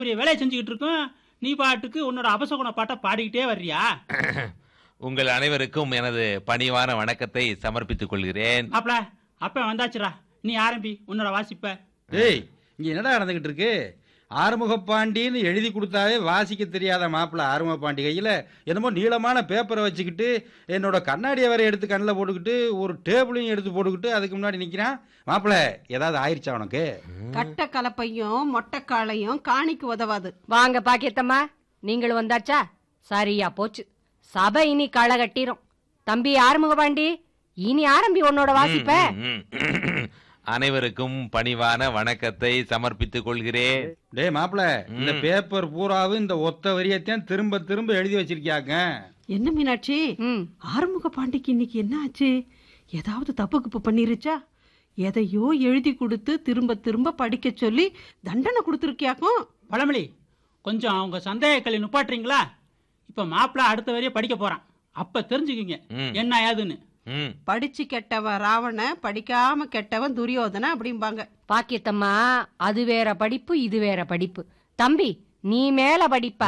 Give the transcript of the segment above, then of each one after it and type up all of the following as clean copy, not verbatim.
பெரிய வேலையை செஞ்சுக்கிட்டு இருக்கோம், நீ பாட்டுக்கு உன்னோட அபசகுண பாட்டை பாடிக்கிட்டே வர்றியா? உங்கள் அனைவருக்கும் எனது பணிவான வணக்கத்தை சமர்ப்பித்துக் கொள்கிறேன். மாப்ள, அப்ப வந்தாச்சுடா, நீ ஆரம்பி உன்னோட வாசிப்ப. டேய், இங்க என்னடா நடந்துகிட்டு இருக்கு? ஆறுமுகப்பாண்டின்னு எழுதி கொடுத்தாவே வாசிக்க தெரியாத மாப்பிள்ள ஆறுமுகப்பாண்டி கையில என்னமோ நீளமான பேப்பரை வச்சுக்கிட்டு என்னோட கண்ணாடியை வேற எடுத்து கண்ணில் போட்டுக்கிட்டு ஒரு டேபிளையும் எடுத்து போட்டுக்கிட்டு அதுக்கு முன்னாடி நிக்கிறான். மாப்பிள்ள, ஏதாவது ஆயிடுச்சா உனக்கு? கட்ட கலப்பையும் மொட்டைக்காலையும் காணிக்கு உதவாது. வாங்க பாக்கியத்தம்மா, நீங்களும் வந்தாச்சா? சரியா போச்சு, சபை இனி களை கட்டிரும். தம்பி ஆறுமுகபாண்டி, இனி ஆரம்பி உன்னோட வாசிப்ப. அனைவருக்கும் பணிவான வணக்கத்தை சமர்ப்பித்துக் கொள்கிறேன். டே மாப்பிள்ள, இந்த பேப்பர் பூராவும் இந்த ஒத்த வரியத்தையும் திரும்ப திரும்ப எழுதி வச்சிருக்கியாங்க. என்ன மீனாட்சி, ஆறுமுக பாண்டிக்கு இன்னைக்கு என்ன ஆச்சு? ஏதாவது தப்பு குப்பு பண்ணிருச்சா? எதையோ எழுதி கொடுத்து திரும்ப திரும்ப படிக்க சொல்லி தண்டனை கொடுத்துருக்கியாக்கும். பழமொழி, கொஞ்சம் அவங்க சந்தேகக்களை நுப்பாட்டுறீங்களா? இப்ப மாப்பிள்ள அடுத்த வரைய படிக்க போறான், அப்ப தெரிஞ்சுக்குங்க என்ன ஏதுன்னு. படிச்சு கெட்டவன் ராவண, படிக்காம கெட்டவன் துரியோதன அப்படிம்பாங்க. பாக்கியத்தம்மா, அது வேற படிப்பு, இது வேற படிப்பு. தம்பி, நீ மேல படிப்பா.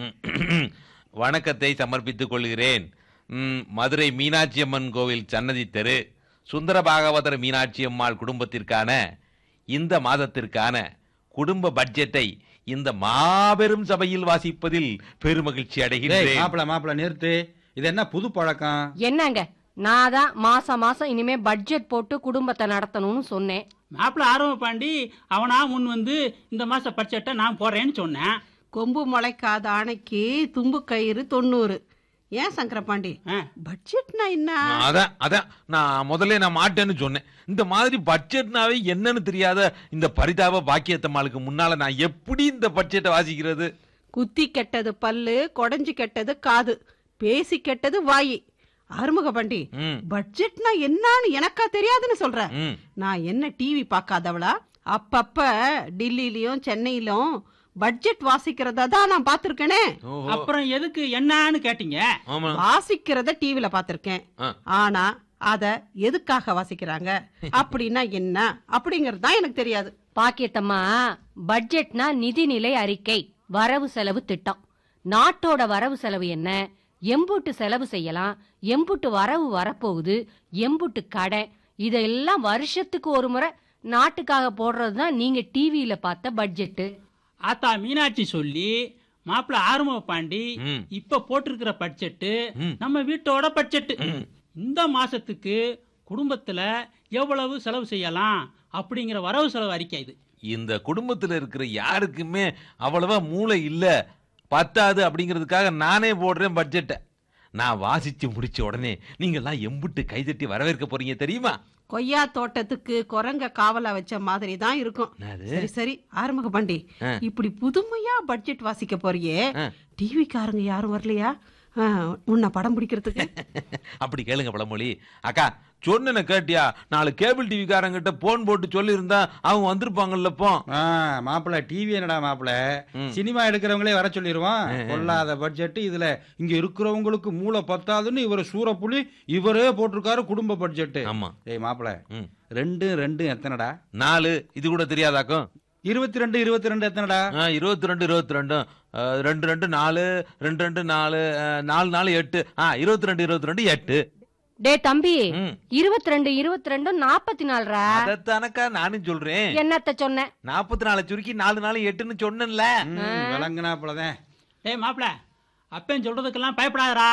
வணக்கத்தை சமர்ப்பித்துக் கொள்கிறேன். மதுரை மீனாட்சி அம்மன் கோவில் சன்னதி தெரு சுந்தர பாகவதர் மீனாட்சி அம்மாள் குடும்பத்திற்கான இந்த மாதத்திற்கான குடும்ப பட்ஜெட்டை இந்த மாபெரும் சபையில் வாசிப்பதில் பெருமகிழ்ச்சி அடைகிறேன். மாப்பிள்ள நிறுத்து, இது என்ன புது பழக்கம்? என்னங்க, நான் தான் மாசம் மாசம் இனிமே பட்ஜெட் போட்டு குடும்பத்தை நடத்தணும்னு சொன்னேன். மாப்பிள்ள ஆறுமுகபாண்டி அவனா முன் வந்து இந்த மாச பட்ஜெட்டை நான் போடுறேன்னு சொன்னேன். கொம்பு முளைக்காத ஆணைக்கு தும்பு கயிறு 90. ஏன் சங்கரபாண்டி, பட்ஜெட்னா என்ன? அதான் நான் முதல்ல மாட்டேன்னு சொன்னேன். இந்த மாதிரி பட்ஜெட்னாவே என்னன்னு தெரியாத இந்த பரிதாப பாக்கியத்தம்மாளுக்கு முன்னால நான் எப்படி இந்த பட்ஜெட்டை வாசிக்கிறது? குத்தி கெட்டது பல்லு, கொடைஞ்சு கெட்டது காது, பேசி கெட்டது வாயி. ஆறுமுகபாண்டி, பட்ஜெட்னா என்னன்னு எனக்கா தெரியாதுன்னு சொல்ற? நான் என்ன டிவி பார்க்காதவளா? அப்பப்ப டில்லியிலும் சென்னையிலும் பட்ஜெட் வாசிக்கிறதா தான் நான் பாத்திருக்கேனே. அப்புறம் எதுக்கு என்னன்னு கேட்டீங்க? வாசிக்கிறத டிவில பாத்திருக்கேன், ஆனா அத எதுக்காக வாசிக்கிறாங்க அப்படின்னா என்ன அப்படிங்கறது தான் எனக்கு தெரியாது. பாக்கியத்தம்மா, பட்ஜெட்னா நிதிநிலை அறிக்கை, வரவு செலவு திட்டம். நாட்டோட வரவு செலவு என்ன, எம்புட்டு செலவு செய்யலாம், எம்புட்டு வரவு வரப்போகுது, எம்புட்டு கடன், இதெல்லாம் வருஷத்துக்கு ஒரு முறை நாட்டுக்காக போடுறதுதான் நீங்க டிவியில பார்த்த பட்ஜெட். ஆத்தா மீனாட்சி சொல்லி மாப்பிள்ள ஆறுமுகபாண்டி இப்ப போட்டிருக்கிற பட்ஜெட்டு நம்ம வீட்டோட பட்ஜெட். இந்த மாசத்துக்கு குடும்பத்துல எவ்வளவு செலவு செய்யலாம் அப்படிங்கிற வரவு செலவு அறிக்கை இது. இந்த குடும்பத்துல இருக்கிற யாருக்குமே அவ்வளவா மூளை இல்ல, பத்தாது அப்படிங்கிறதுக்காக நானே போடுறேன் பட்ஜெட்டை. நான் வாசிச்சு முடிச்ச உடனே நீங்க எல்லாம் எம்புட்டு கைதட்டி வரவேற்க போறீங்க தெரியுமா? கொய்யா தோட்டத்துக்கு குரங்க காவலா வச்ச மாதிரி தான் இருக்கும். சரி சரி ஆறுமுகபாண்டி, இப்படி புதுமையா பட்ஜெட் வாசிக்க போறியே, டிவி காரங்க யாரும் வரலையா உன்னை படம் பிடிக்கிறதுக்கு? அப்படி கேளுங்க பழமொழி அக்கா, சொன்ன கேட்டியா? நாலு கேபிள் டிவி காரங்கிட்ட போன் போட்டு சொல்லி இருந்தா அவங்க வந்திருப்பாங்கல்ல. மாப்பிள்ள, டிவி என்னடா மாப்பிள்ள, சினிமா எடுக்கிறவங்களே வர சொல்லிடுவான். கொள்ளாத பட்ஜெட், இதுல இங்க இருக்கிறவங்களுக்கு மூளை பத்தாதுன்னு இவரு சூரப்புலி இவரே போட்டிருக்காரு குடும்ப பட்ஜெட். ஆமா. ஏய் மாப்பிள்ள, 2 2 எத்தனடா? 4. இது கூட தெரியாதாக்கும்? 22 22 எத்தனடா? 22 22 2 2 4 2 2 4 4 4 8 22 22 8. டே தம்பி, 22 22 44. அதத்தானக்கா நானும் சொல்றேன். என்னத்த சொன்ன? 44 சுருக்கி 4 4 8ன்னு சொன்னேன்ல. விளங்குனாப்புலதான். ஏய் மாப்பிள்ள, அப்பன் சொல்றதுக்கெல்லாம் பயப்படாதரா.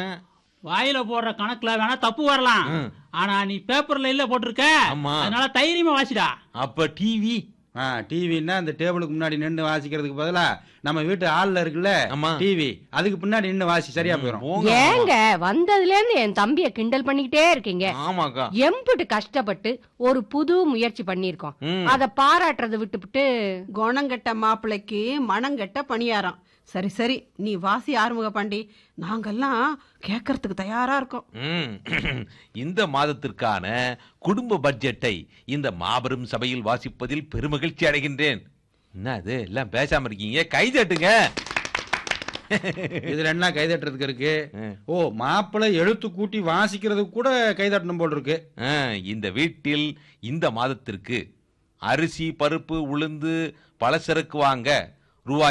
வாயில போடுற கணக்குல வேணா தப்பு வரலாம், ஆனா நீ பேப்பர்ல இல்ல போட்டிருக்க, அதனால தைரியமா வாசிடா. அப்ப டிவி டிவின்னா இந்த டேபிளுக்கு முன்னாடி நின்று வாசிக்கிறதுக்கு பதிலா நம்ம வீட்டு ஆள்ல இருக்குல்ல டிவி, அதுக்கு பின்னாடி நின்று வாசி, சரியா போயிடும். ஏங்க வந்ததுல இருந்து என் தம்பிய கிண்டல் பண்ணிக்கிட்டே இருக்கீங்க? ஆமாக்கா, எம்புட்டு கஷ்டப்பட்டு ஒரு புது முயற்சி பண்ணிருக்கோம், அத பாராட்டுறதை விட்டுவிட்டு குணங்கெட்ட மாப்பிள்ளைக்கு மனங்கெட்ட பணியாரம். சரி சரி, நீ வாசி ஆறுமுகபாண்டி, நாங்கெல்லாம் கேட்கறதுக்கு தயாரா இருக்கோம். இந்த மாதத்திற்கான குடும்ப பட்ஜெட்டை இந்த மாபெரும் சபையில் வாசிப்பதில் பெருமகிழ்ச்சி அடைகின்றேன். என்னது எல்லாம் பேசாம இருக்கீங்க? கைதட்டுங்க. இதுல என்ன கைதட்டுறதுக்கு இருக்கு? ஓ, மாப்பிள்ளை எழுத்து கூட்டி வாசிக்கிறதுக்கு கூட கைதட்டணும் போல் இருக்கு. இந்த வீட்டில் இந்த மாதத்திற்கு அரிசி, பருப்பு, உளுந்து, பலசரக்கு வாங்க ரூபாய்